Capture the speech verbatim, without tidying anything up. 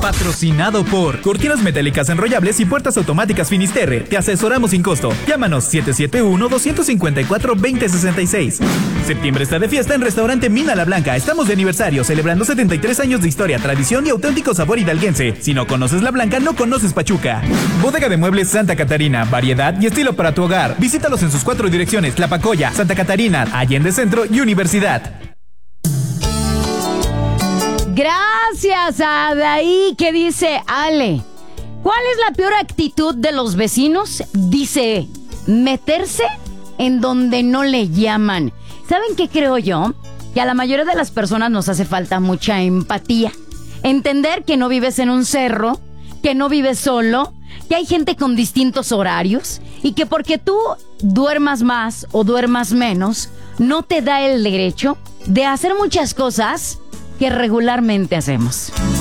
Patrocinado por Cortinas Metálicas Enrollables y Puertas Automáticas Finisterre. Te asesoramos sin costo. Llámanos siete siete uno, dos cinco cuatro, dos cero seis seis. Septiembre está de fiesta en Restaurante Mina La Blanca. Estamos de aniversario, celebrando setenta y tres años de historia, tradición y auténtico sabor hidalguense. Si no conoces La Blanca, no conoces Pachuca. Bodega de Muebles Santa Catarina. Variedad y estilo para tu hogar. Visítalos en sus cuatro direcciones: Tlapacoya, Santa Catarina, Allende Centro y Universidad. Gracias a Adaí, que dice: Ale, ¿cuál es la peor actitud de los vecinos? Dice: meterse en donde no le llaman. ¿Saben qué creo yo? Que a la mayoría de las personas nos hace falta mucha empatía. Entender que no vives en un cerro, que no vives solo, que hay gente con distintos horarios y que porque tú duermas más o duermas menos, no te da el derecho de hacer muchas cosas que regularmente hacemos.